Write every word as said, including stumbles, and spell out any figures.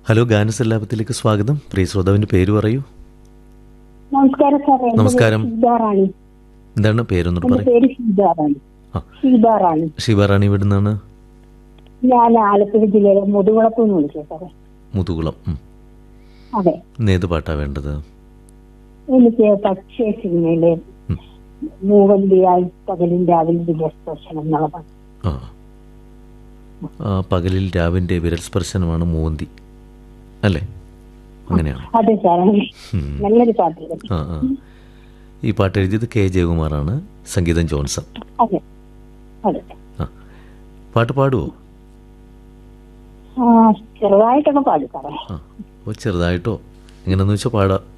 Hello, ഗാനസല്ലാപത്തിലേക്ക് സ്വാഗതം. പ്രിയ ശ്രോതാവിന്റെ പേര് പറയൂ. നമസ്കാരം സാറേ. എൻ്റെ നമസ്കാരം. പേര് ഷീബാറാണി. എന്താണ് പേരൊന്നും എൻ്റെ പറയും? പേര് ഷീബാറാണി. ആ. ഷീബാറാണി. ശിവറാണി ഇവിടുന്നാണ്? ഞാൻ ആലപ്പുഴ ജില്ലയിലെ മുതുകുളത്ത് നിന്ന് വിളിക്കുക സാറേ. മുതുകുളം. ഉം. അതെ, ഇന്ന് ഏത് പാട്ടാ വേണ്ടത്? എനിക്ക് പക്ഷേ സിനിമയിലെ ഉം. മൂവന്തിയായി പകലിൻ രാവിലെ വിജയസ്പർശനം എന്നുള്ള പാട്ട്. ആ ആ, പകലിൽ രാവിൻ്റെ വിരൽ സ്പർശനമാണ് മൂവന്തി അല്ലേ? അങ്ങനെയാണ്. അതെ സാറേ, ഉം. നല്ലൊരു പാട്ട്. ആ ആ ഈ പാട്ട് എഴുതിയത് കെ ജയകുമാറാണ്, സംഗീതം ജോൺസൺ. അതെ അതെ. ആ പാട്ട് പാടുവോ? ആ, ചെറുതായിട്ടൊക്കെ പാടും സാറേ. ആ അപ്പോൾ ചെറുതായിട്ടോ എങ്ങനെയാണെന്ന് വെച്ചാൽ പാടാം.